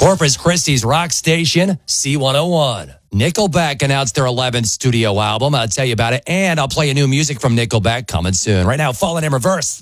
Corpus Christi's rock station, C101. Nickelback announced their 11th studio album. I'll tell you about it, and I'll play you new music from Nickelback coming soon. Right now, Falling in Reverse.